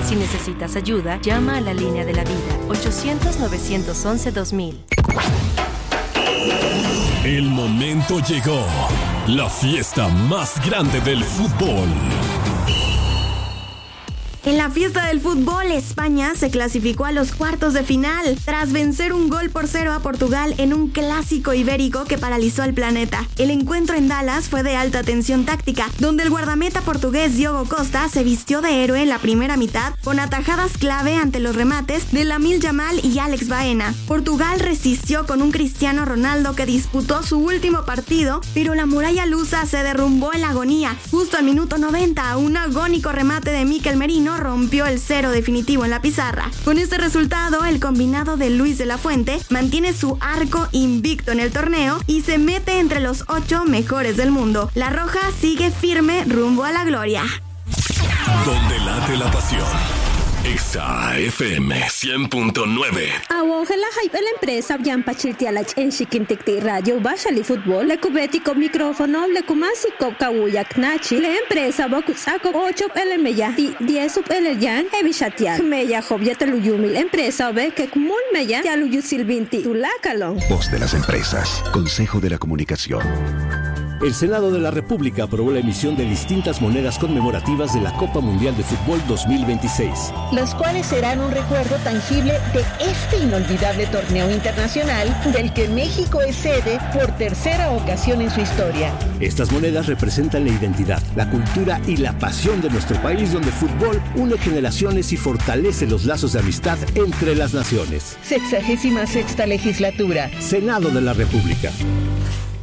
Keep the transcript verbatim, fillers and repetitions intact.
Si necesitas ayuda, llama a la línea de la vida, ochocientos, novecientos once, dos mil. El momento llegó. La fiesta más grande del fútbol. En la fiesta del fútbol, España se clasificó a los cuartos de final tras vencer un gol por cero a Portugal en un clásico ibérico que paralizó al planeta. El encuentro en Dallas fue de alta tensión táctica, donde el guardameta portugués Diogo Costa se vistió de héroe en la primera mitad con atajadas clave ante los remates de Lamine Yamal y Alex Baena. Portugal resistió con un Cristiano Ronaldo que disputó su último partido, pero la muralla lusa se derrumbó en la agonía. Justo al minuto noventa, un agónico remate de Mikel Merino rompió el cero definitivo en la pizarra. Con este resultado, el combinado de Luis de la Fuente mantiene su arco invicto en el torneo y se mete entre los ocho mejores del mundo. La Roja sigue firme rumbo a la gloria. Donde late la pasión. Exa F M cien punto nueve. Awojela hype la empresa Yampa Chiltialach en Chiquinticti Radio Bashali Fútbol, le cubetico micrófono, le kumasico kawuyak nachi, la empresa Bokusaco ocho el meya, di diez sub el yan, evishatial, meya jovieta luyumil, empresa ve que kumul meya, ya luyusilvinti, tulakalon. Voz de las empresas, Consejo de la Comunicación. El Senado de la República aprobó la emisión de distintas monedas conmemorativas de la Copa Mundial de Fútbol dos mil veintiséis. Las cuales serán un recuerdo tangible de este inolvidable torneo internacional del que México es sede por tercera ocasión en su historia. Estas monedas representan la identidad, la cultura y la pasión de nuestro país, donde fútbol une generaciones y fortalece los lazos de amistad entre las naciones. Sexagésima sexta legislatura. Senado de la República.